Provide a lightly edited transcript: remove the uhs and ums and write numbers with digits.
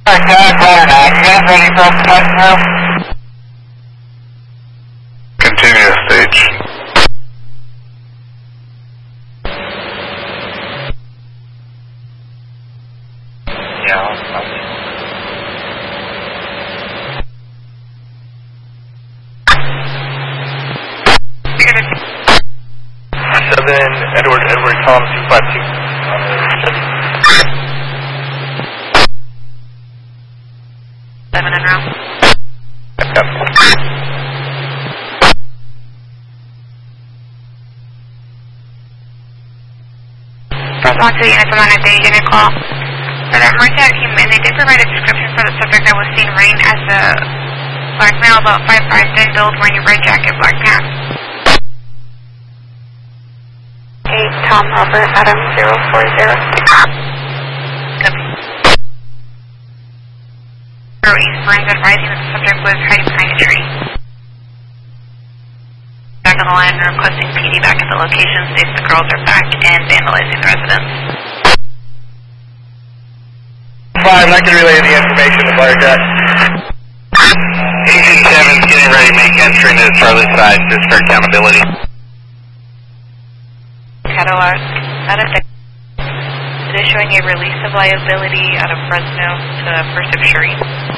Ready for us continue stage. Edward, Tom 252. 7 en route. Yep. First one to units on the unit call. For the emergency out team, and they did provide a description for the subject that was seen rain as a black male, about 5'5", thin build, wearing a red jacket, black pants. 8 Tom Robert Adam 040. East Burns advising that the subject was hiding behind a tree. Back on the line, requesting PD back at the location, states the girls are back and vandalizing the residence. 5, I can relay the information to fire jet. 18-7 is getting ready to make entry into the Charlie side, just for accountability. Cadillac, out of it is showing a release of liability out of Fresno to First of Shireen.